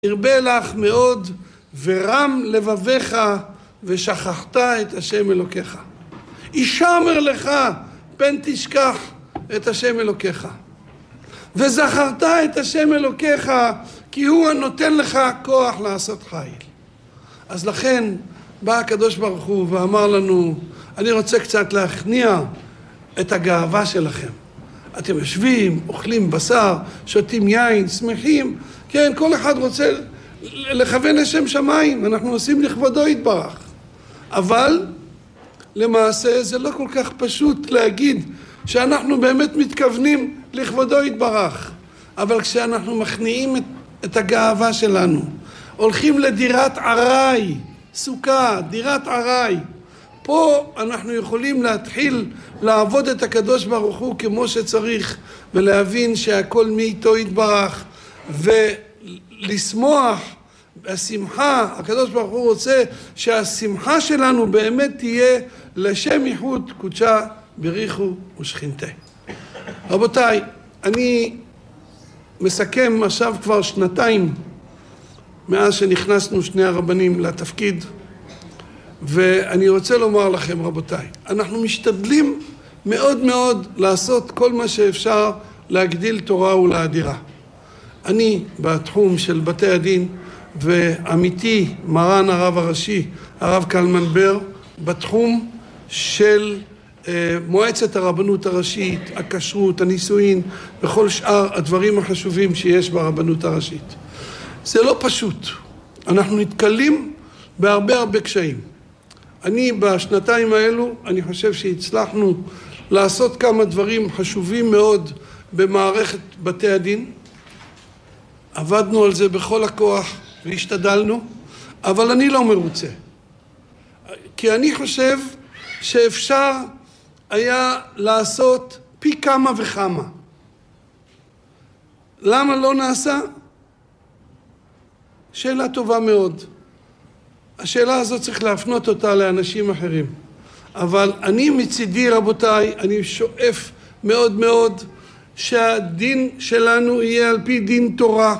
ירבה לך מאוד ורם לבביך ושכחת את השם אלוקיך. ישמר לך פן תשכח את השם אלוקיך. וזכרת את השם אלוקיך כי הוא הנותן לך כוח לעשות חיל. אז לכן בא הקדוש ברוך הוא ואמר לנו, אני רוצה קצת להכניע את הגאווה שלכם. אתם יושבים, אוכלים בשר, שותים יין, שמחים, כן, כל אחד רוצה לכוון לשם שמיים, אנחנו עושים לכבודו יתברך. אבל למעשה זה לא כל כך פשוט להגיד שאנחנו באמת מתכוונים לכבודו יתברך. אבל כשאנחנו מכניעים את הגאווה שלנו, הולכים לדירת ערי, סוכה, דירת ערי, פה אנחנו יכולים להתחיל לעבוד את הקדוש ברוך הוא כמו שצריך, ולהבין שהכל מאיתו יתברך, ולשמוח השמחה. הקדוש ברוך הוא רוצה שהשמחה שלנו באמת תהיה לשם ייחוד קודשה בריחו ושכינתה. רבותיי, אני מסכם עכשיו כבר שנתיים מאז שנכנסנו שני הרבנים לתפקיד, ואני רוצה לומר לכם רבותיי, אנחנו משתדלים מאוד מאוד לעשות כל מה שאפשר להגדיל תורה ולהאדירה. אני בתחום של בתי הדין, ועמיתי מרן הרב הראשי הרב קלמן בר בתחום של מועצת הרבנות הראשית, הכשרות, הנישואין וכל שאר הדברים החשובים שיש ברבנות הראשית. זה לא פשוט, אנחנו נתקלים בהרבה קשיים. אני בשנתיים האלו, אני חושב שהצלחנו לעשות כמה דברים חשובים מאוד במערכת בתי הדין. עבדנו על זה בכל הכוח והשתדלנו, אבל אני לא מרוצה. כי אני חושב שאפשר היה לעשות פי כמה וכמה. למה לא נעשה? שאלה טובה מאוד. השאלה הזאת צריך להפנות אותה לאנשים אחרים. אבל אני מצידי רבותיי, אני שואף מאוד מאוד שהדין שלנו יהיה על פי דין תורה.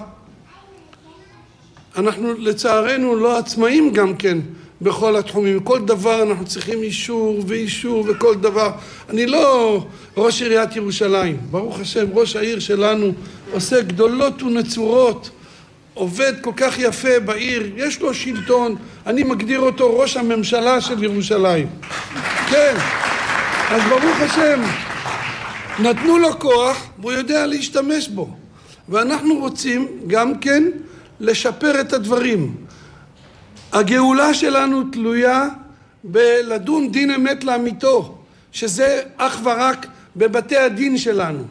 אנחנו לצערנו לא עצמאים גם כן בכל התחומים. כל דבר אנחנו צריכים אישור ואישור וכל דבר. אני לא ראש עיריית ירושלים. ברוך השם, ראש העיר שלנו עושה גדולות ונצורות. עובד כל כך יפה בעיר. יש לו שלטון. אני מגדיר אותו ראש הממשלה של ירושלים. כן. אז ברוך השם, נתנו לו כוח והוא יודע להשתמש בו. ואנחנו רוצים גם כן לשפר את הדברים. הגאולה שלנו תלויה בלדון דין אמת לאמיתו, שזה אך ורק בבתי הדין שלנו.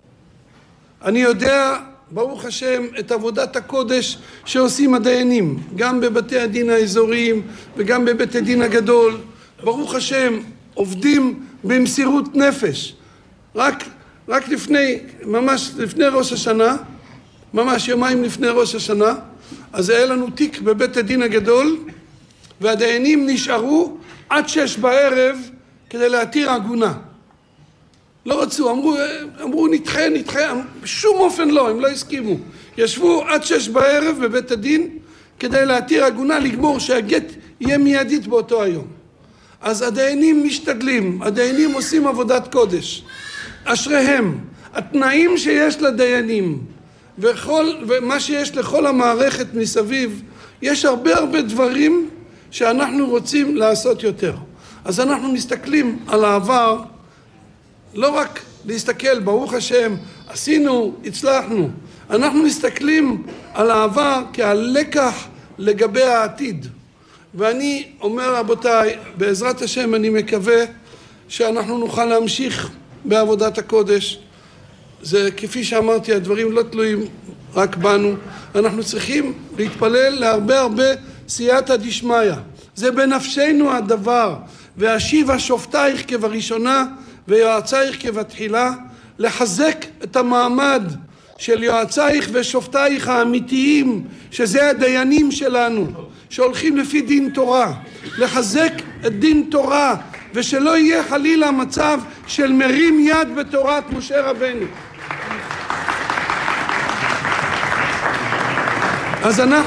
אני יודע, ברוך השם, את עבודת הקודש שעושים הדיינים, גם בבתי הדין האזוריים וגם בבית הדין הגדול. ברוך השם, עובדים במסירות נפש. רק ממש לפני ראש השנה, ממש יומיים לפני ראש השנה, אז היה לנו תיק בבית הדין הגדול, והדיינים נשארו עד 6 בערב כדי להתיר עגונה. לא רצו, אמרו נדחה, בשום אופן לא, הם לא הסכימו. ישבו עד 6 בערב בבית הדין כדי להתיר עגונה, לגמור שהגט יהיה מיידית באותו היום. אז הדיינים משתדלים, הדיינים עושים עבודת קודש. אשריהם, התנאים שיש לדיינים, ומה שיש לכל המערכת מסביב, יש הרבה דברים שאנחנו רוצים לעשות יותר. אז אנחנו מסתכלים על העבר, לא רק להסתכל, ברוך השם, עשינו, הצלחנו. אנחנו מסתכלים על העבר כהלקח לגבי העתיד. ואני אומר רבותיי, בעזרת השם אני מקווה שאנחנו נוכל להמשיך בעבודת הקודש. זה כפי שאמרתי, הדברים לא תלויים רק בנו. אנחנו צריכים להתפלל להרבה סייעתא דשמיא. זה בנפשנו הדבר. והשיבה שופטייך כבראשונה ויועצייך כבתחילה. לחזק את המעמד של יועצייך ושופטייך האמיתיים, שזה הדיינים שלנו, שהולכים לפי דין תורה. לחזק את דין תורה, ושלא יהיה חלילה מצב של מרים יד בתורת משה רבנו. אז אנחנו